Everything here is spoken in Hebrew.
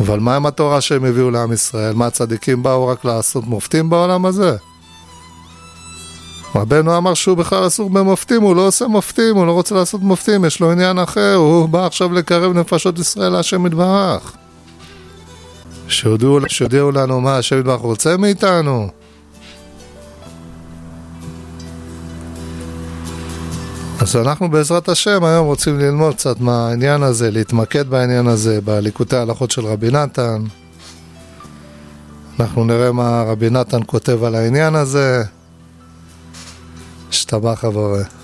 אבל מה עם התורה שהם הביאו לעם ישראל? מה, הצדיקים באו רק לעשות מופתים בעולם הזה? רבנו אמר שהוא בכלל אסור במופתים, הוא לא עושה מופתים, הוא לא רוצה לעשות מופתים, יש לו עניין אחר, הוא בא עכשיו לקרב נפשות ישראל להשם יתברך. שיודיעו לנו מה השם יתברך רוצה מאיתנו. אז אנחנו בעזרת השם היום רוצים ללמוד קצת מהעניין הזה, להתמקד בעניין הזה, בליקוטי ההלכות של רבי נתן. אנחנו נראה מה רבי נתן כותב על העניין הזה. השתבח הבורא.